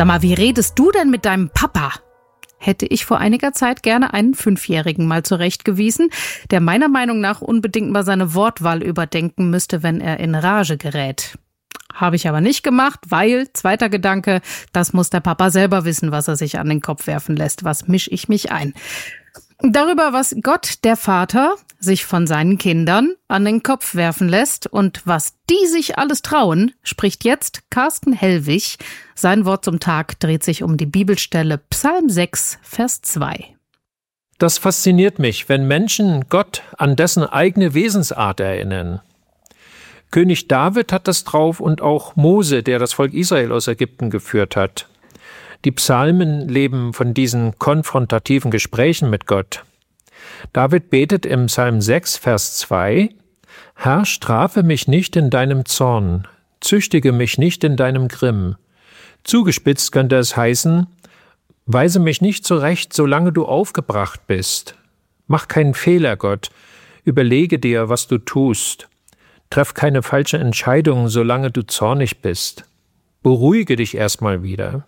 Sag mal, wie redest du denn mit deinem Papa? Hätte ich vor einiger Zeit gerne einen 5-Jährigen mal zurechtgewiesen, der meiner Meinung nach unbedingt mal seine Wortwahl überdenken müsste, wenn er in Rage gerät. Habe ich aber nicht gemacht, weil, zweiter Gedanke, das muss der Papa selber wissen, was er sich an den Kopf werfen lässt. Was mische ich mich ein? Darüber, was Gott, der Vater, sich von seinen Kindern an den Kopf werfen lässt und was die sich alles trauen, spricht jetzt Carsten Hellwig. Sein Wort zum Tag dreht sich um die Bibelstelle Psalm 6, Vers 2. Das fasziniert mich, wenn Menschen Gott an dessen eigene Wesensart erinnern. König David hat das drauf und auch Mose, der das Volk Israel aus Ägypten geführt hat. Die Psalmen leben von diesen konfrontativen Gesprächen mit Gott. David betet im Psalm 6, Vers 2, Herr, strafe mich nicht in deinem Zorn, züchtige mich nicht in deinem Grimm. Zugespitzt könnte es heißen, weise mich nicht zurecht, solange du aufgebracht bist. Mach keinen Fehler, Gott, überlege dir, was du tust. Treff keine falsche Entscheidung, solange du zornig bist. Beruhige dich erstmal wieder.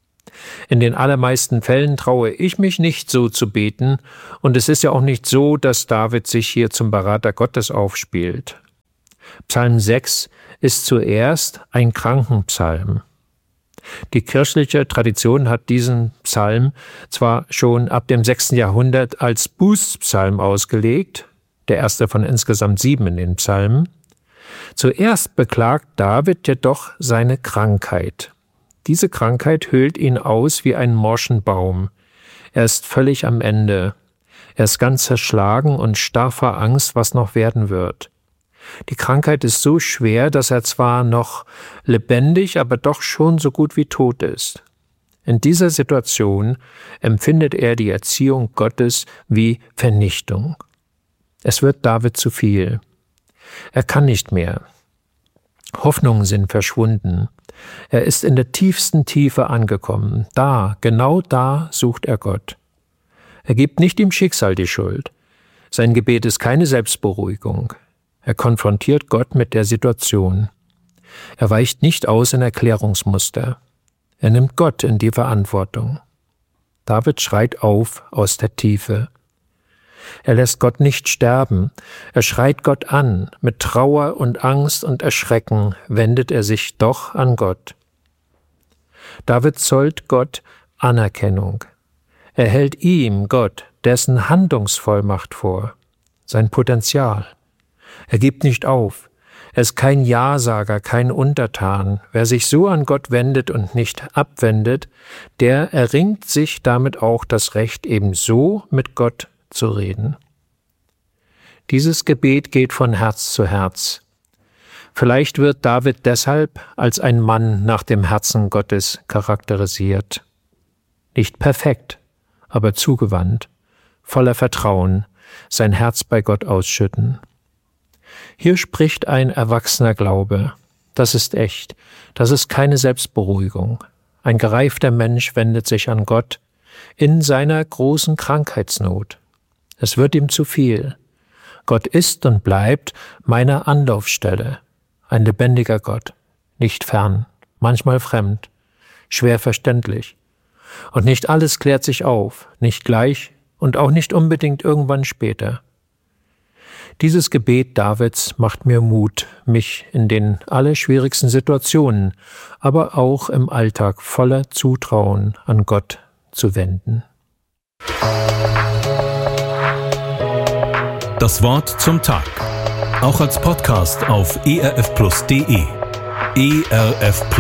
In den allermeisten Fällen traue ich mich nicht so zu beten, und es ist ja auch nicht so, dass David sich hier zum Berater Gottes aufspielt. Psalm 6 ist zuerst ein Krankenpsalm. Die kirchliche Tradition hat diesen Psalm zwar schon ab dem 6. Jahrhundert als Bußpsalm ausgelegt, der erste von insgesamt 7 in den Psalmen. Zuerst beklagt David jedoch seine Krankheit. Diese Krankheit höhlt ihn aus wie einen morschen Baum. Er ist völlig am Ende. Er ist ganz zerschlagen und starr vor Angst, was noch werden wird. Die Krankheit ist so schwer, dass er zwar noch lebendig, aber doch schon so gut wie tot ist. In dieser Situation empfindet er die Erziehung Gottes wie Vernichtung. Es wird David zu viel. Er kann nicht mehr. Hoffnungen sind verschwunden. Er ist in der tiefsten Tiefe angekommen. Da, genau da sucht er Gott. Er gibt nicht dem Schicksal die Schuld. Sein Gebet ist keine Selbstberuhigung. Er konfrontiert Gott mit der Situation. Er weicht nicht aus in Erklärungsmuster. Er nimmt Gott in die Verantwortung. David schreit auf aus der Tiefe. Er lässt Gott nicht sterben. Er schreit Gott an. Mit Trauer und Angst und Erschrecken wendet er sich doch an Gott. David zollt Gott Anerkennung. Er hält ihm, Gott, dessen Handlungsvollmacht vor, sein Potenzial. Er gibt nicht auf. Er ist kein Ja-Sager, kein Untertan. Wer sich so an Gott wendet und nicht abwendet, der erringt sich damit auch das Recht, eben so mit Gott zu reden. Dieses Gebet geht von Herz zu Herz. Vielleicht wird David deshalb als ein Mann nach dem Herzen Gottes charakterisiert. Nicht perfekt, aber zugewandt, voller Vertrauen, sein Herz bei Gott ausschütten. Hier spricht ein erwachsener Glaube. Das ist echt. Das ist keine Selbstberuhigung. Ein gereifter Mensch wendet sich an Gott in seiner großen Krankheitsnot. Es wird ihm zu viel. Gott ist und bleibt meine Anlaufstelle. Ein lebendiger Gott, nicht fern, manchmal fremd, schwer verständlich. Und nicht alles klärt sich auf, nicht gleich und auch nicht unbedingt irgendwann später. Dieses Gebet Davids macht mir Mut, mich in den allerschwierigsten Situationen, aber auch im Alltag voller Zutrauen an Gott zu wenden. Das Wort zum Tag. Auch als Podcast auf erfplus.de. ERF+